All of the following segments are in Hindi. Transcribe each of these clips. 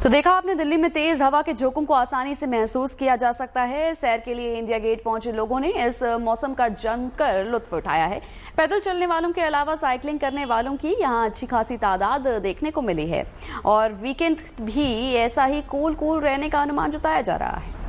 तो देखा आपने, दिल्ली में तेज हवा के झोंकों को आसानी से महसूस किया जा सकता है। सैर के लिए इंडिया गेट पहुंचे लोगों ने इस मौसम का जमकर लुत्फ उठाया है। पैदल चलने वालों के अलावा साइकिलिंग करने वालों की यहां अच्छी खासी तादाद देखने को मिली है और वीकेंड भी ऐसा ही कूल रहने का अनुमान जताया जा रहा है।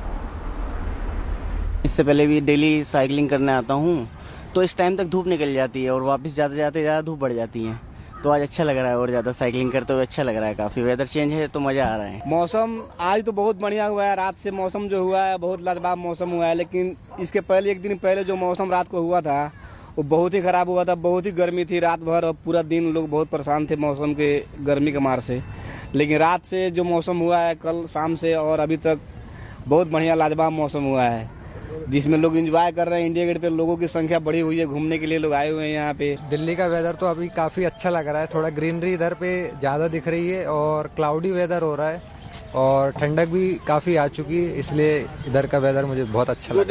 इससे पहले भी डेली साइकिलिंग करने आता हूँ, तो इस टाइम तक धूप निकल जाती है और वापस जाते जाते ज़्यादा धूप बढ़ जाती है। तो आज अच्छा लग रहा है और ज़्यादा साइकिलिंग करते हुए अच्छा लग रहा है। काफ़ी वेदर चेंज है तो मज़ा आ रहा है। मौसम आज तो बहुत बढ़िया हुआ है। रात से मौसम जो हुआ है बहुत लाजवाब मौसम हुआ है, लेकिन इसके पहले एक दिन पहले जो मौसम रात को हुआ था वो बहुत ही ख़राब हुआ था। बहुत ही गर्मी थी रात भर और पूरा दिन लोग बहुत परेशान थे मौसम के गर्मी के मार से। लेकिन रात से जो मौसम हुआ है कल शाम से और अभी तक बहुत बढ़िया लाजवाब मौसम हुआ है, जिसमें लोग एंजॉय कर रहे हैं। इंडिया गेट पे लोगों की संख्या बढ़ी हुई है, घूमने के लिए लोग आए हुए हैं यहाँ पे। दिल्ली का वेदर तो अभी काफी अच्छा लग रहा है। थोड़ा ग्रीनरी इधर पे ज्यादा दिख रही है और क्लाउडी वेदर हो रहा है और ठंडक भी काफी आ चुकी है, इसलिए इधर का वेदर मुझे बहुत अच्छा लग रहा है।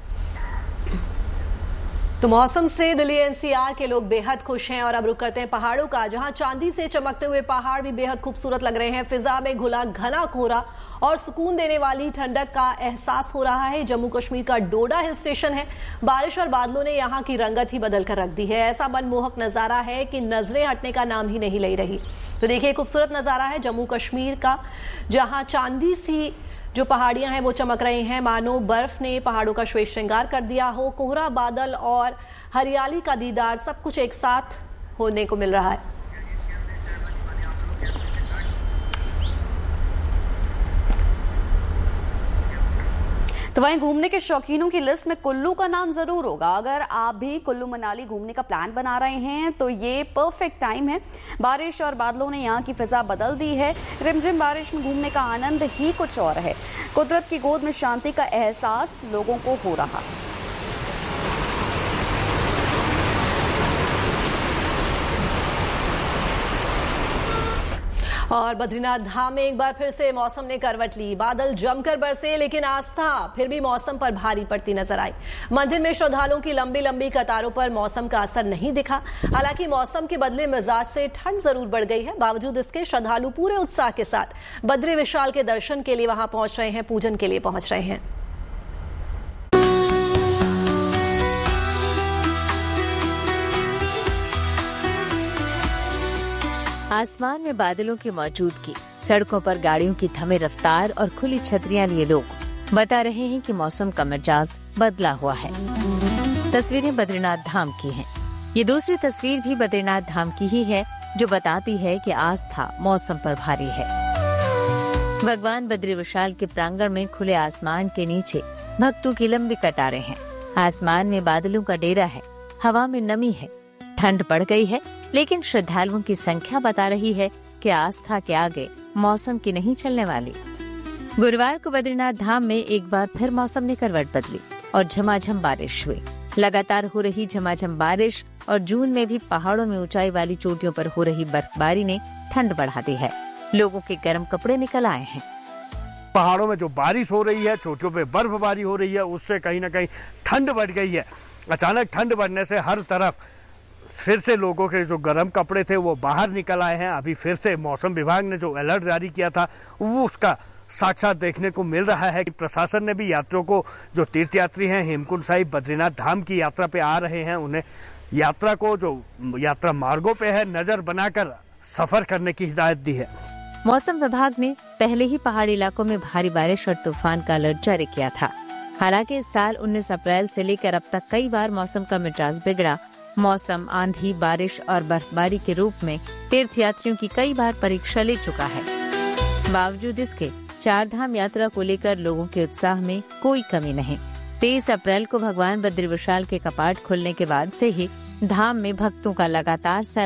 तो मौसम से दिल्ली एनसीआर के लोग बेहद खुश हैं और अब रुक करते हैं पहाड़ों का, जहां चांदी से चमकते हुए पहाड़ भी बेहद खूबसूरत लग रहे हैं। फिजा में घुला घना कोहरा और सुकून देने वाली ठंडक का एहसास हो रहा है। जम्मू कश्मीर का डोडा हिल स्टेशन है। बारिश और बादलों ने यहां की रंगत ही बदल कर रख दी है। ऐसा मनमोहक नजारा है कि नजरें हटने का नाम ही नहीं ले रही। तो देखिए, खूबसूरत नजारा है जम्मू कश्मीर का, जहां चांदी सी जो पहाड़ियां हैं वो चमक रही हैं, मानो बर्फ ने पहाड़ों का श्वेत श्रृंगार कर दिया हो। कोहरा, बादल और हरियाली का दीदार सब कुछ एक साथ होने को मिल रहा है। तो वहीं घूमने के शौकीनों की लिस्ट में कुल्लू का नाम जरूर होगा। अगर आप भी कुल्लू मनाली घूमने का प्लान बना रहे हैं तो ये परफेक्ट टाइम है। बारिश और बादलों ने यहाँ की फिजा बदल दी है। रिमझिम बारिश में घूमने का आनंद ही कुछ और है। कुदरत की गोद में शांति का एहसास लोगों को हो रहा है। और बद्रीनाथ धाम में एक बार फिर से मौसम ने करवट ली। बादल जमकर बरसे, लेकिन आस्था फिर भी मौसम पर भारी पड़ती नजर आई। मंदिर में श्रद्धालुओं की लंबी लंबी कतारों पर मौसम का असर नहीं दिखा। हालांकि मौसम के बदले मिजाज से ठंड जरूर बढ़ गई है। बावजूद इसके श्रद्धालु पूरे उत्साह के साथ बद्री विशाल के दर्शन के लिए वहां पहुंच रहे हैं, पूजन के लिए पहुंच रहे हैं। आसमान में बादलों की मौजूदगी, सड़कों पर गाड़ियों की थमे रफ्तार और खुली छतरियां लिए लोग बता रहे हैं कि मौसम का मिजाज बदला हुआ है। तस्वीरें बद्रीनाथ धाम की हैं। ये दूसरी तस्वीर भी बद्रीनाथ धाम की ही है, जो बताती है कि आस्था मौसम पर भारी है। भगवान बद्री विशाल के प्रांगण में खुले आसमान के नीचे भक्तों की लंबी कतारें हैं। आसमान में बादलों का डेरा है, हवा में नमी है, ठंड पड़ गई है, लेकिन श्रद्धालुओं की संख्या बता रही है कि आस्था के आगे मौसम की नहीं चलने वाली। गुरुवार को बद्रीनाथ धाम में एक बार फिर मौसम ने करवट बदली और झमाझम बारिश हुई। लगातार हो रही झमाझम बारिश और जून में भी पहाड़ों में ऊंचाई वाली चोटियों पर हो रही बर्फबारी ने ठंड बढ़ा दी है। लोगों के गर्म कपड़े निकल आए हैं। पहाड़ों में जो बारिश हो रही है, चोटियों पे बर्फबारी हो रही है, उससे कहीं ना कहीं ठंड बढ़ गई है। अचानक ठंड बढ़ने से हर तरफ फिर से लोगों के जो गर्म कपड़े थे वो बाहर निकल आए हैं। अभी फिर से मौसम विभाग ने जो अलर्ट जारी किया था वो उसका साक्षात देखने को मिल रहा है कि प्रशासन ने भी यात्रियों को, जो तीर्थयात्री हैं हेमकुंड साहिब बद्रीनाथ धाम की यात्रा पे आ रहे हैं, उन्हें यात्रा को, जो यात्रा मार्गों पे है, नजर बनाकर सफर करने की हिदायत दी है। मौसम विभाग ने पहले ही पहाड़ी इलाकों में भारी बारिश और तूफान का अलर्ट जारी किया था। हालांकि इस साल 19 अप्रैल से लेकर अब तक कई बार मौसम का मिजाज बिगड़ा। मौसम आंधी, बारिश और बर्फबारी के रूप में तीर्थयात्रियों की कई बार परीक्षा ले चुका है। बावजूद इसके चार धाम यात्रा को लेकर लोगों के उत्साह में कोई कमी नहीं। 23 अप्रैल को भगवान बद्री विशाल के कपाट खुलने के बाद से ही धाम में भक्तों का लगातार